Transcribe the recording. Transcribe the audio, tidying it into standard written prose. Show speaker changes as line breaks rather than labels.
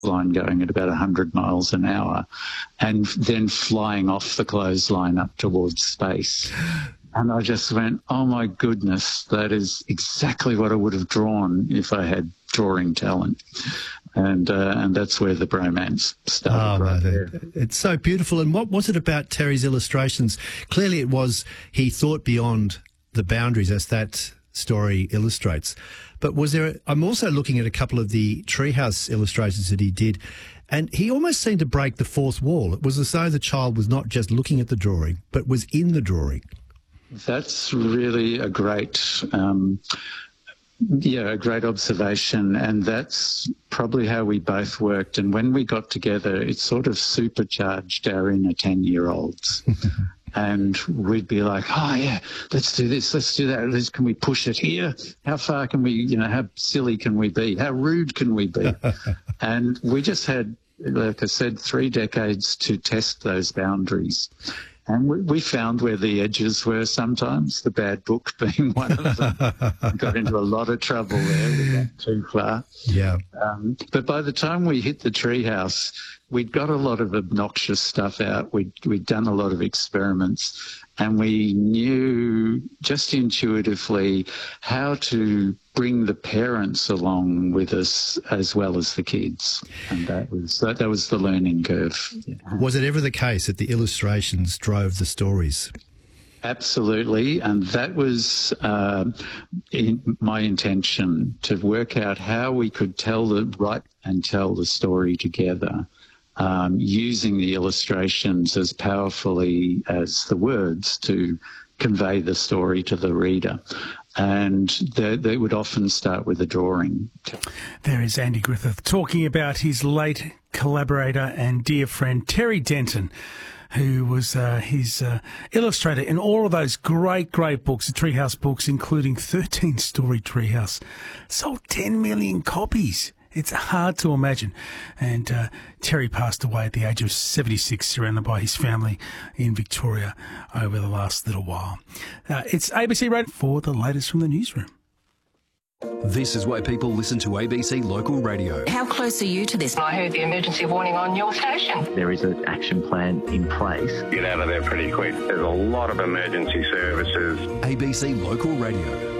line going at about 100 miles an hour and then flying off the clothesline up towards space. And I just went, oh, my goodness, that is exactly what I would have drawn if I had drawing talent. And that's where the bromance started.
It's so beautiful. And what was it about Terry's illustrations? Clearly it was he thought beyond the boundaries, as that story illustrates. But was there... I'm also looking at a couple of the treehouse illustrations that he did, and he almost seemed to break the fourth wall. It was as though the child was not just looking at the drawing, but was in the drawing.
That's really a great... a great observation, and that's probably how we both worked. And when we got together, it sort of supercharged our inner 10-year-olds. And we'd be like, oh, yeah, let's do this, let's do that. Can we push it here? How far can we, how silly can we be? How rude can we be? And we just had, like I said, 3 decades to test those boundaries. And we found where the edges were sometimes, the bad book being one of them. Got into a lot of trouble there. We went too far.
Yeah.
But by the time we hit the treehouse, we'd got a lot of obnoxious stuff out. We'd done a lot of experiments, and we knew just intuitively how to bring the parents along with us as well as the kids. And that was the learning curve. Yeah.
Was it ever the case that the illustrations drove the stories?
Absolutely, and that was my intention, to work out how we could tell the story together, using the illustrations as powerfully as the words to convey the story to the reader. And they would often start with a drawing.
There is Andy Griffith talking about his late collaborator and dear friend Terry Denton, who was his illustrator in all of those great books, the Treehouse books, including 13-Story Treehouse. Sold 10 million copies. It's hard to imagine. And Terry passed away at the age of 76, surrounded by his family in Victoria over the last little while. It's ABC Radio for the latest from the newsroom.
This is why people listen to ABC Local Radio.
How close are you to this?
I heard the emergency warning on your station.
There is an action plan in place.
Get out of there pretty quick. There's a lot of emergency services.
ABC Local Radio.